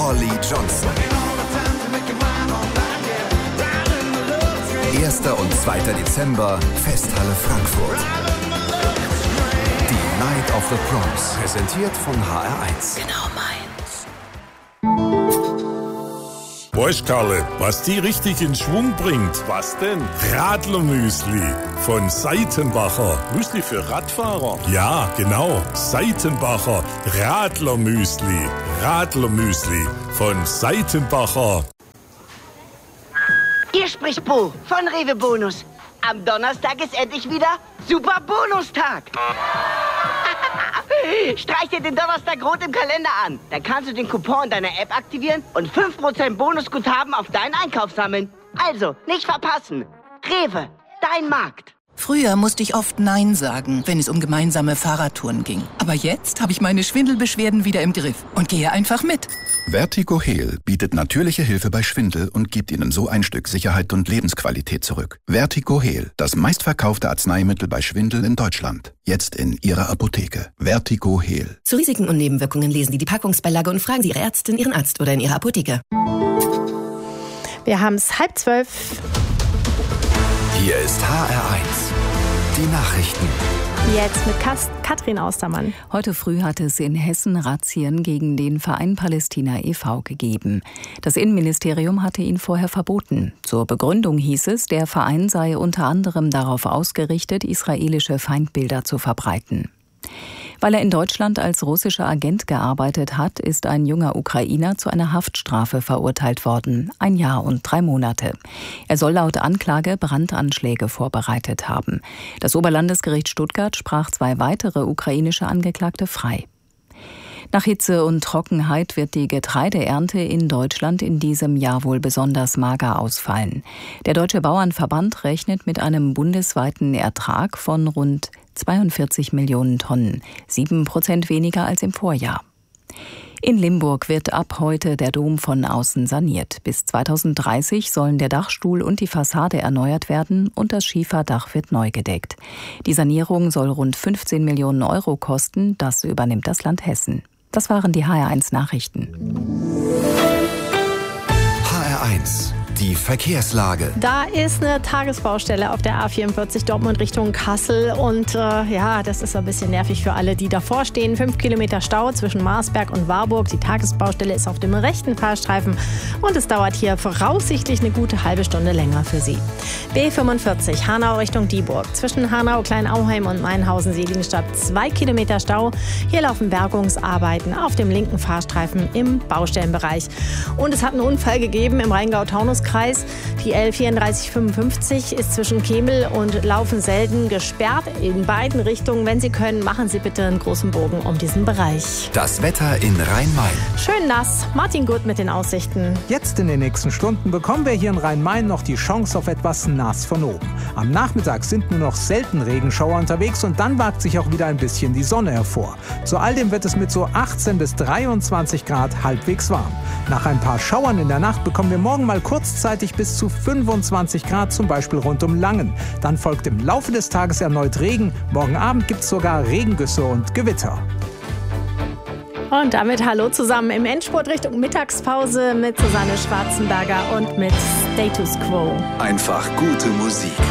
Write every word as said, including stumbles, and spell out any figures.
Holly Johnson. erster und zweiter Dezember, Festhalle Frankfurt. Die Night of the Proms, präsentiert von H R eins. Genau meins. Weißt Karle, was die richtig in Schwung bringt? Was denn? Radlermüsli von Seitenbacher. Müsli für Radfahrer? Ja, genau. Seitenbacher Radlermüsli. Radlermüsli von Seitenbacher. Hier spricht Bo von Rewe Bonus. Am Donnerstag ist endlich wieder Super Bonustag. Streich dir den Donnerstag rot im Kalender an. Dann kannst du den Coupon deiner App aktivieren und fünf Prozent Bonusguthaben auf deinen Einkauf sammeln. Also, nicht verpassen. Rewe, dein Markt. Früher musste ich oft Nein sagen, wenn es um gemeinsame Fahrradtouren ging. Aber jetzt habe ich meine Schwindelbeschwerden wieder im Griff und gehe einfach mit. Vertigo Heal bietet natürliche Hilfe bei Schwindel und gibt Ihnen so ein Stück Sicherheit und Lebensqualität zurück. Vertigo Heal, das meistverkaufte Arzneimittel bei Schwindel in Deutschland. Jetzt in Ihrer Apotheke. Vertigo Heal. Zu Risiken und Nebenwirkungen lesen Sie die Packungsbeilage und fragen Sie Ihre Ärztin, Ihren Arzt oder in Ihrer Apotheke. Wir haben es halb zwölf. Hier ist H R eins. Die Nachrichten. Jetzt mit Kas- Katrin Austermann. Heute früh hat es in Hessen Razzien gegen den Verein Palästina e V gegeben. Das Innenministerium hatte ihn vorher verboten. Zur Begründung hieß es, der Verein sei unter anderem darauf ausgerichtet, israelische Feindbilder zu verbreiten. Weil er in Deutschland als russischer Agent gearbeitet hat, ist ein junger Ukrainer zu einer Haftstrafe verurteilt worden. Ein Jahr und drei Monate. Er soll laut Anklage Brandanschläge vorbereitet haben. Das Oberlandesgericht Stuttgart sprach zwei weitere ukrainische Angeklagte frei. Nach Hitze und Trockenheit wird die Getreideernte in Deutschland in diesem Jahr wohl besonders mager ausfallen. Der Deutsche Bauernverband rechnet mit einem bundesweiten Ertrag von rund zweiundvierzig Millionen Tonnen, sieben Prozent weniger als im Vorjahr. In Limburg wird ab heute der Dom von außen saniert. Bis zweitausenddreißig sollen der Dachstuhl und die Fassade erneuert werden und das Schieferdach wird neu gedeckt. Die Sanierung soll rund fünfzehn Millionen Euro kosten, das übernimmt das Land Hessen. Das waren die H R eins Nachrichten. H R eins. Die Verkehrslage. Da ist eine Tagesbaustelle auf der A vierundvierzig Dortmund Richtung Kassel. Und äh, ja, das ist ein bisschen nervig für alle, die davor stehen. Fünf Kilometer Stau zwischen Marsberg und Warburg. Die Tagesbaustelle ist auf dem rechten Fahrstreifen. Und es dauert hier voraussichtlich eine gute halbe Stunde länger für Sie. B fünfundvierzig Hanau Richtung Dieburg. Zwischen Hanau, Kleinauheim und Mainhausen-Seligenstadt zwei Kilometer Stau. Hier laufen Bergungsarbeiten auf dem linken Fahrstreifen im Baustellenbereich. Und es hat einen Unfall gegeben im Rheingau-Taunus-Kreis. Die L vierunddreißig fünfundfünfzig ist zwischen Kemel und Laufen-Selden gesperrt in beiden Richtungen. Wenn Sie können, machen Sie bitte einen großen Bogen um diesen Bereich. Das Wetter in Rhein-Main. Schön nass. Martin Gut mit den Aussichten. Jetzt in den nächsten Stunden bekommen wir hier in Rhein-Main noch die Chance auf etwas nass von oben. Am Nachmittag sind nur noch selten Regenschauer unterwegs und dann wagt sich auch wieder ein bisschen die Sonne hervor. Zu all dem wird es mit so achtzehn bis dreiundzwanzig Grad halbwegs warm. Nach ein paar Schauern in der Nacht bekommen wir morgen mal kurzzeitig bis zu fünfundzwanzig Grad, zum Beispiel rund um Langen. Dann folgt im Laufe des Tages erneut Regen. Morgen Abend gibt es sogar Regengüsse und Gewitter. Und damit hallo zusammen im Endspurt Richtung Mittagspause mit Susanne Schwarzenberger und mit Status Quo. Einfach gute Musik.